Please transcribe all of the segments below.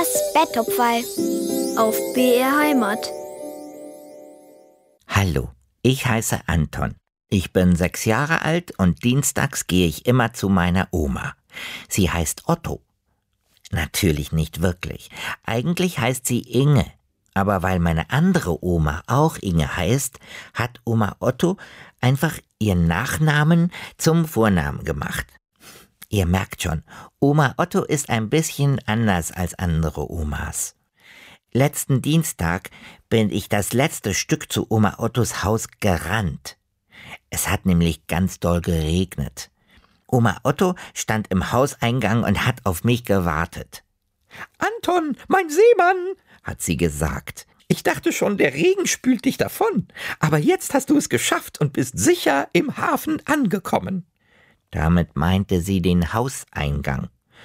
Das Betttopferl auf BR Heimat. Hallo, ich heiße Anton. Ich bin 6 Jahre alt und dienstags gehe ich immer zu meiner Oma. Sie heißt Otto. Natürlich nicht wirklich. Eigentlich heißt sie Inge. Aber weil meine andere Oma auch Inge heißt, hat Oma Otto einfach ihren Nachnamen zum Vornamen gemacht. Ihr merkt schon, Oma Otto ist ein bisschen anders als andere Omas. Letzten Dienstag bin ich das letzte Stück zu Oma Ottos Haus gerannt. Es hat nämlich ganz doll geregnet. Oma Otto stand im Hauseingang und hat auf mich gewartet. »Anton, mein Seemann«, hat sie gesagt. »Ich dachte schon, der Regen spült dich davon. Aber jetzt hast du es geschafft und bist sicher im Hafen angekommen.« Damit meinte sie den Hauseingang.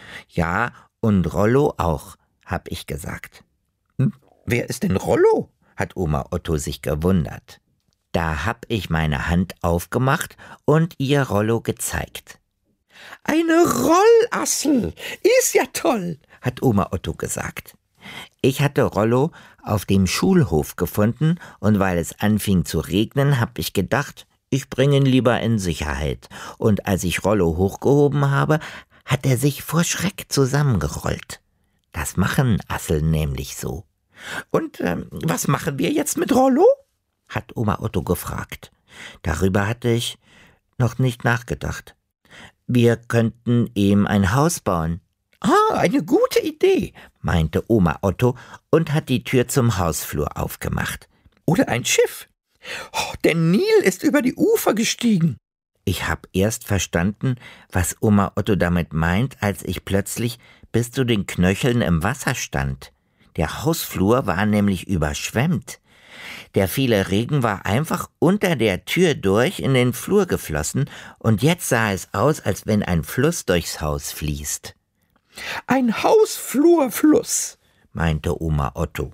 Ja, und Rollo auch, hab ich gesagt. »Wer ist denn Rollo?«, hat Oma Otto sich gewundert. Da hab ich meine Hand aufgemacht und ihr Rollo gezeigt. »Eine Rollassel, ist ja toll«, hat Oma Otto gesagt. Ich hatte Rollo auf dem Schulhof gefunden und weil es anfing zu regnen, hab ich gedacht, ich bringe ihn lieber in Sicherheit. Und als ich Rollo hochgehoben habe, hat er sich vor Schreck zusammengerollt. Das machen Asseln nämlich so. »Und was machen wir jetzt mit Rollo?«, hat Oma Otto gefragt. Darüber hatte ich noch nicht nachgedacht. Wir könnten ihm ein Haus bauen. Eine gute Idee«, meinte Oma Otto und hat die Tür zum Hausflur aufgemacht. »Oder ein Schiff. Der Nil ist über die Ufer gestiegen.« Ich hab erst verstanden, was Oma Otto damit meint, als ich plötzlich bis zu den Knöcheln im Wasser stand. Der Hausflur war nämlich überschwemmt. Der viele Regen war einfach unter der Tür durch in den Flur geflossen und jetzt sah es aus, als wenn ein Fluss durchs Haus fließt. »Ein Hausflurfluss«, meinte Oma Otto.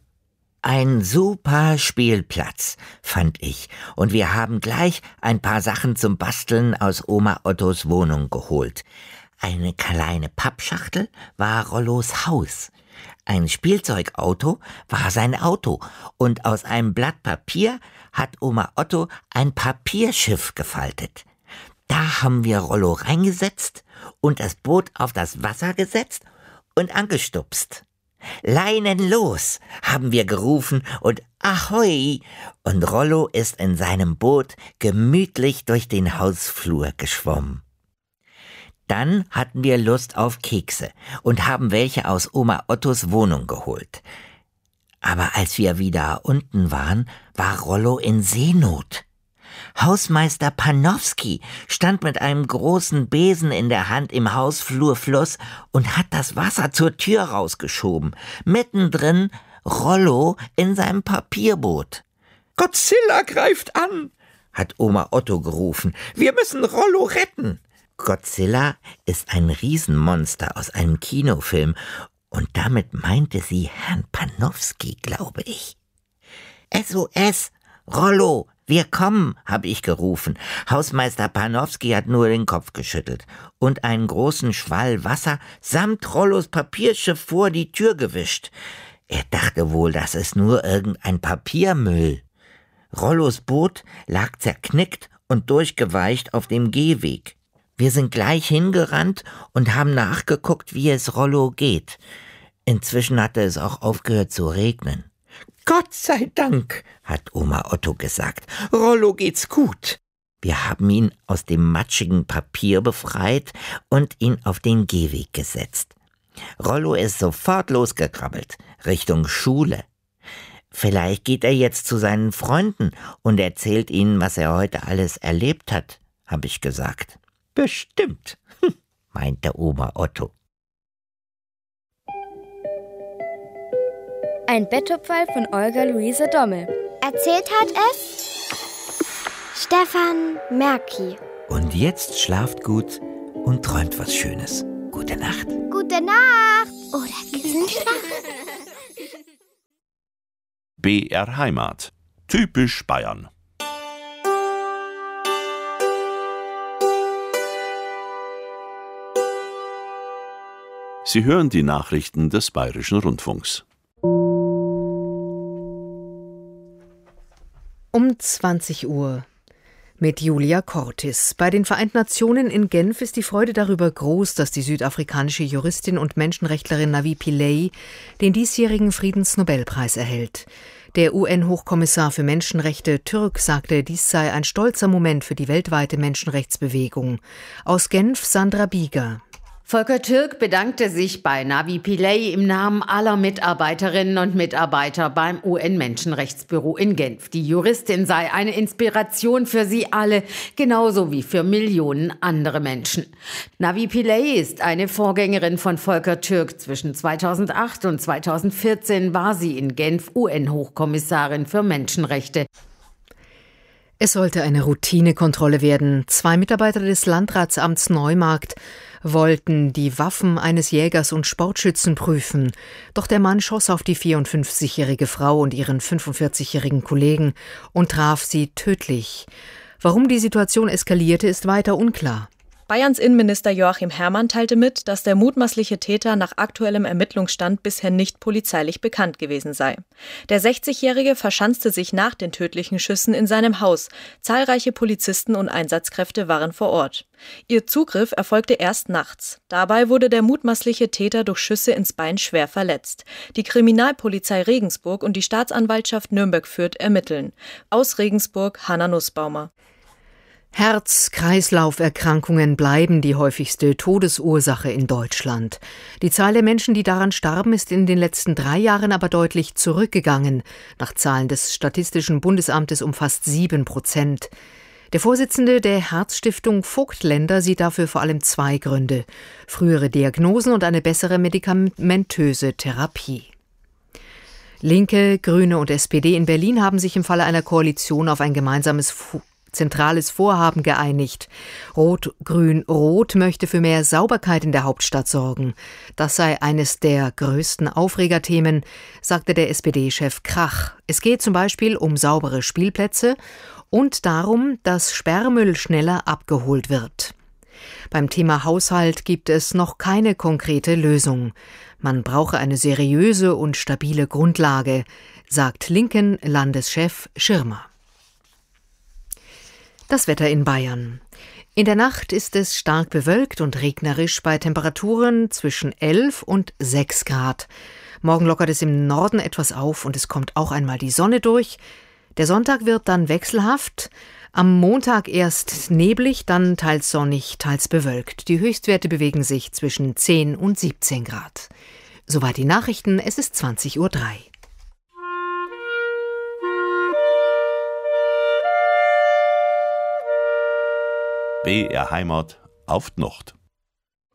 Ein super Spielplatz, fand ich, und wir haben gleich ein paar Sachen zum Basteln aus Oma Ottos Wohnung geholt. Eine kleine Pappschachtel war Rollos Haus. Ein Spielzeugauto war sein Auto und aus einem Blatt Papier hat Oma Otto ein Papierschiff gefaltet. Da haben wir Rollo reingesetzt und das Boot auf das Wasser gesetzt und angestupst. »Leinen los«, haben wir gerufen und »Ahoi«, und Rollo ist in seinem Boot gemütlich durch den Hausflur geschwommen. Dann hatten wir Lust auf Kekse und haben welche aus Oma Ottos Wohnung geholt. Aber als wir wieder unten waren, war Rollo in Seenot. Hausmeister Panowski stand mit einem großen Besen in der Hand im Hausflurfluss und hat das Wasser zur Tür rausgeschoben. Mittendrin Rollo in seinem Papierboot. »Godzilla greift an«, hat Oma Otto gerufen. »Wir müssen Rollo retten.« Godzilla ist ein Riesenmonster aus einem Kinofilm und damit meinte sie Herrn Panowski, glaube ich. »SOS, Rollo, wir kommen«, habe ich gerufen. Hausmeister Panowski hat nur den Kopf geschüttelt und einen großen Schwall Wasser samt Rollos Papierschiff vor die Tür gewischt. Er dachte wohl, das ist nur irgendein Papiermüll. Rollos Boot lag zerknickt und durchgeweicht auf dem Gehweg. Wir sind gleich hingerannt und haben nachgeguckt, wie es Rollo geht. Inzwischen hatte es auch aufgehört zu regnen. »Gott sei Dank«, hat Oma Otto gesagt, »Rollo geht's gut.« Wir haben ihn aus dem matschigen Papier befreit und ihn auf den Gehweg gesetzt. Rollo ist sofort losgekrabbelt, Richtung Schule. Vielleicht geht er jetzt zu seinen Freunden und erzählt ihnen, was er heute alles erlebt hat, habe ich gesagt. »Bestimmt«, meinte Oma Otto. Ein Betttopferl von Olga Luise Dommel. Erzählt hat es Stefan Merki. Und jetzt schlaft gut und träumt was Schönes. Gute Nacht. Gute Nacht. Oder Kissenschwach. BR Heimat. Typisch Bayern. Sie hören die Nachrichten des Bayerischen Rundfunks. Um 20 Uhr mit Julia Cortis. Bei den Vereinten Nationen in Genf ist die Freude darüber groß, dass die südafrikanische Juristin und Menschenrechtlerin Navi Pillay den diesjährigen Friedensnobelpreis erhält. Der UN-Hochkommissar für Menschenrechte Türk sagte, dies sei ein stolzer Moment für die weltweite Menschenrechtsbewegung. Aus Genf Sandra Bieger. Volker Türk bedankte sich bei Navi Pillay im Namen aller Mitarbeiterinnen und Mitarbeiter beim UN-Menschenrechtsbüro in Genf. Die Juristin sei eine Inspiration für sie alle, genauso wie für Millionen andere Menschen. Navi Pillay ist eine Vorgängerin von Volker Türk. Zwischen 2008 und 2014 war sie in Genf UN-Hochkommissarin für Menschenrechte. Es sollte eine Routinekontrolle werden. 2 Mitarbeiter des Landratsamts Neumarkt wollten die Waffen eines Jägers und Sportschützen prüfen. Doch der Mann schoss auf die 54-jährige Frau und ihren 45-jährigen Kollegen und traf sie tödlich. Warum die Situation eskalierte, ist weiter unklar. Bayerns Innenminister Joachim Herrmann teilte mit, dass der mutmaßliche Täter nach aktuellem Ermittlungsstand bisher nicht polizeilich bekannt gewesen sei. Der 60-Jährige verschanzte sich nach den tödlichen Schüssen in seinem Haus. Zahlreiche Polizisten und Einsatzkräfte waren vor Ort. Ihr Zugriff erfolgte erst nachts. Dabei wurde der mutmaßliche Täter durch Schüsse ins Bein schwer verletzt. Die Kriminalpolizei Regensburg und die Staatsanwaltschaft Nürnberg-Fürth ermitteln. Aus Regensburg Hanna Nussbaumer. Herz-Kreislauf-Erkrankungen bleiben die häufigste Todesursache in Deutschland. Die Zahl der Menschen, die daran starben, ist in den letzten 3 Jahren aber deutlich zurückgegangen. Nach Zahlen des Statistischen Bundesamtes um fast 7%. Der Vorsitzende der Herzstiftung Vogtländer sieht dafür vor allem 2 Gründe: frühere Diagnosen und eine bessere medikamentöse Therapie. Linke, Grüne und SPD in Berlin haben sich im Falle einer Koalition auf ein gemeinsames zentrales Vorhaben geeinigt. Rot-Grün-Rot möchte für mehr Sauberkeit in der Hauptstadt sorgen. Das sei eines der größten Aufregerthemen, sagte der SPD-Chef Krach. Es geht zum Beispiel um saubere Spielplätze und darum, dass Sperrmüll schneller abgeholt wird. Beim Thema Haushalt gibt es noch keine konkrete Lösung. Man brauche eine seriöse und stabile Grundlage, sagt linken Landeschef Schirmer. Das Wetter in Bayern. In der Nacht ist es stark bewölkt und regnerisch bei Temperaturen zwischen 11 und 6 Grad. Morgen lockert es im Norden etwas auf und es kommt auch einmal die Sonne durch. Der Sonntag wird dann wechselhaft. Am Montag erst neblig, dann teils sonnig, teils bewölkt. Die Höchstwerte bewegen sich zwischen 10 und 17 Grad. Soweit die Nachrichten, es ist 20:03 Uhr. BR Heimat auf die Nacht.